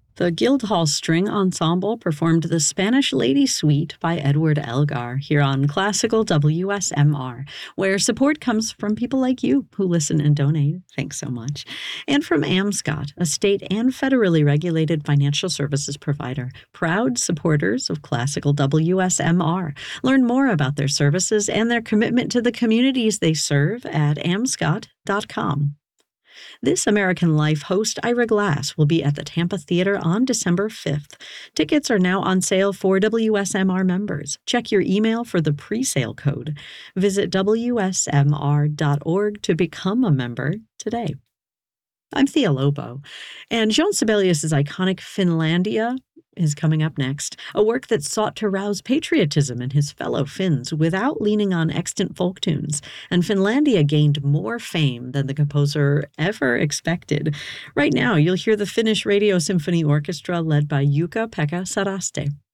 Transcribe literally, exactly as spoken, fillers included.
The Guildhall String Ensemble performed the Spanish Lady Suite by Edward Elgar here on Classical W S M R, where support comes from people like you who listen and donate. Thanks so much. And from Amscot, a state and federally regulated financial services provider, proud supporters of Classical W S M R. Learn more about their services and their commitment to the communities they serve at amscot dot com. This American Life host, Ira Glass, will be at the Tampa Theater on December fifth. Tickets are now on sale for W S M R members. Check your email for the pre-sale code. Visit W S M R dot org to become a member today. I'm Thea Lobo, and Jean Sibelius's iconic Finlandia is coming up next, a work that sought to rouse patriotism in his fellow Finns without leaning on extant folk tunes, and Finlandia gained more fame than the composer ever expected. Right now, you'll hear the Finnish Radio Symphony Orchestra led by Jukka-Pekka Saraste.